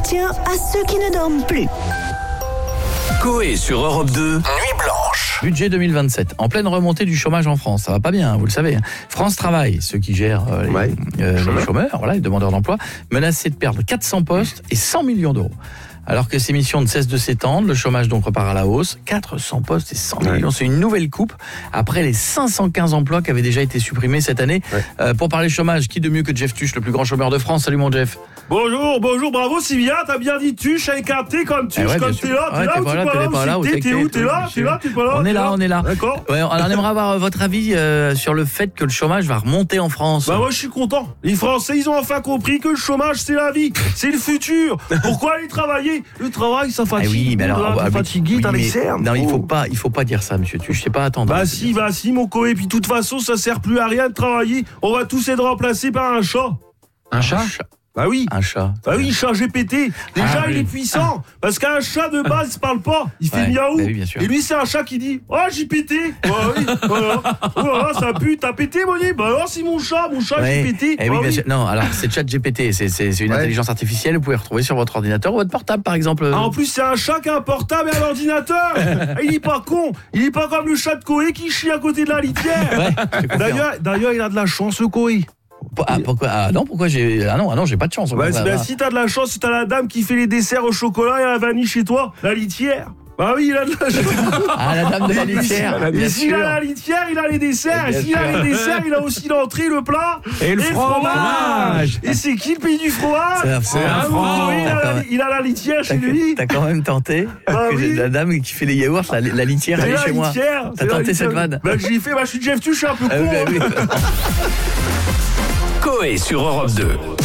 soutien à ceux qui ne dorment plus. Coé sur Europe 2, Nuit Blanche. Budget 2027, en pleine remontée du chômage en France, ça va pas bien, vous le savez. France Travail, ceux qui gèrent les chômeurs, les demandeurs d'emploi, menacés de perdre 400 postes et 100 millions d'euros. Alors que ces missions ne cessent de s'étendre, le chômage donc repart à la hausse. 400 postes et 100 millions, c'est une nouvelle coupe après les 515 emplois qui avaient déjà été supprimés cette année. Pour parler chômage, qui de mieux que Jeff Tuche, le plus grand chômeur de France? Salut mon Jeff. Bonjour, bravo Sylvia, t'as bien dit Tuche avec un T comme Tuche, comme t'es là, t'es où, t'es là, t'es pas là. On est là. D'accord. Ouais, alors on aimerait avoir votre avis sur le fait que le chômage va remonter en France. Bah moi je suis content. Les Français, ils ont enfin compris que le chômage c'est la vie, c'est le futur. Pourquoi aller travailler? Le travail, ça fatigue. Oui, mais alors, fatigué, t'as les cernes. Non, il faut pas dire ça, monsieur Tuche. Je sais pas attendre. Bah si, mon Coé. Puis de toute façon, ça sert plus à rien de travailler. On va tous être remplacés par un chat. Un chat? Bah oui. Un chat. Bah oui, chat GPT. Déjà, il est puissant. Parce qu'un chat de base, il parle pas. Il fait miaou. Bah oui, bien sûr. Et lui, c'est un chat qui dit, oh, j'ai pété. Bah oui, voilà, ça pue. T'as pété, Monier? Bah alors, c'est mon chat, j'ai pété. Eh oui, bien sûr. Non, alors, c'est ChatGPT. C'est une intelligence artificielle. Vous pouvez retrouver sur votre ordinateur ou votre portable, par exemple. Ah, en plus, c'est un chat qui a un portable et un ordinateur. Il est pas con. Il est pas comme le chat de Coé qui chie à côté de la litière. D'ailleurs, il a de la chance, le Coé. Pourquoi pourquoi j'ai... Ah non, j'ai pas de chance. Si t'as de la chance, si t'as la dame qui fait les desserts au chocolat et à la vanille chez toi, la litière. Bah oui, il a de la chance. Ah, la dame de la litière. Et s'il a la litière, il a les desserts. Et s'il a les desserts, il a aussi l'entrée, le plat et le fromage. Et c'est qui le pays du fromage? C'est un fromage. Il a la litière chez lui. T'as quand même tenté la dame qui fait les yaourts, la litière, elle est chez moi. T'as tenté cette vanne? Bah j'ai fait, je suis Jeff Tuche, je suis un peu con. Coé sur Europe 2.